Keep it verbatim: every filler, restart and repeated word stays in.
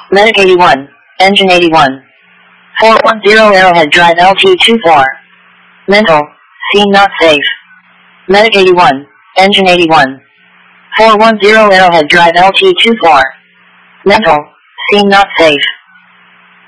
Medic eighty-one, Engine eighty-one. four one zero Arrowhead Drive L T twenty-four. Mental, scene not safe. Medic eighty-one, Engine eighty-one. four one zero Arrowhead Drive L T twenty-four. Mental, scene not safe.